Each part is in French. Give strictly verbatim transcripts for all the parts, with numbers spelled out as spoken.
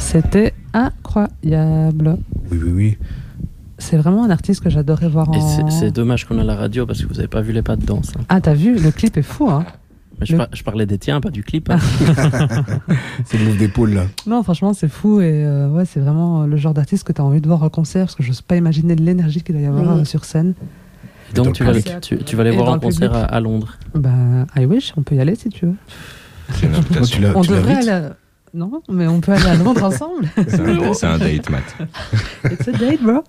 C'était incroyable. Oui, oui, oui. C'est vraiment un artiste que j'adorais voir en... Et c'est, c'est dommage qu'on a la radio parce que vous n'avez pas vu les pas de danse. Hein. Ah, t'as vu, le clip est fou, hein. Mais je, le... par, je parlais des tiens, pas du clip. Hein. C'est le move d'épaule, là. Non, franchement, c'est fou. Et euh, ouais, c'est vraiment le genre d'artiste que t'as envie de voir en concert parce que je n'ose pas imaginer l'énergie qu'il doit y avoir mmh. euh, sur scène. Et donc, tu vas, le, tu, tu vas les voir en concert à, à Londres. Bah, I wish, on peut y aller si tu veux. C'est une invitation. tu l'as, on tu devrait aller à... Non, mais on peut aller à Londres ensemble. C'est un, c'est un date, Matt. It's a date, bro.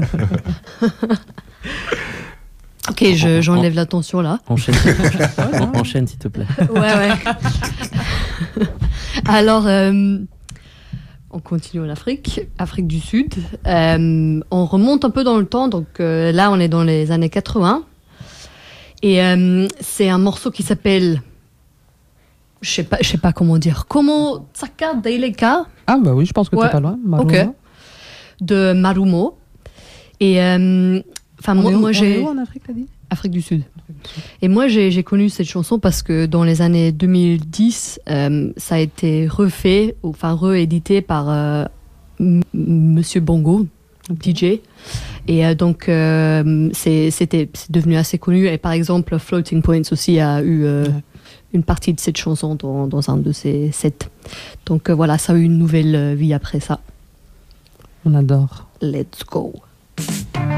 Ok, je, j'enlève la tension là. Enchaîne, enchaîne s'il te plaît. Ouais, ouais. Alors, euh, on continue en Afrique, Afrique du Sud. Euh, on remonte un peu dans le temps, donc euh, là on est dans les années quatre-vingts. Et euh, c'est un morceau qui s'appelle... Je sais pas, je sais pas comment dire. Comment Tsaka Daileka. Ah bah oui, je pense que ouais. t'es pas loin. Marumo. Ok. De Marumo. Et euh, enfin moi, où, moi j'ai. On est où en Afrique, t'as dit ? Afrique du Sud. Et moi j'ai, j'ai connu cette chanson parce que dans les années deux mille dix, euh, ça a été refait, enfin réédité par euh, M- Monsieur Bongo, D J. Et euh, donc euh, c'est, c'était c'est devenu assez connu. Et par exemple, Floating Points aussi a eu. Euh, ouais. une partie de cette chanson dans, dans un de ses sets. Donc euh, voilà, ça a eu une nouvelle vie après ça. On adore. Let's go.